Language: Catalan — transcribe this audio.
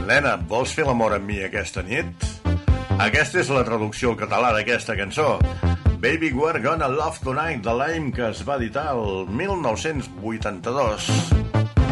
Nena, vols fer l'amor amb mi aquesta nit? Aquesta és la traducció al català d'aquesta cançó. Baby We're Gonna Love Tonight, de l'any que es va editar el 1982.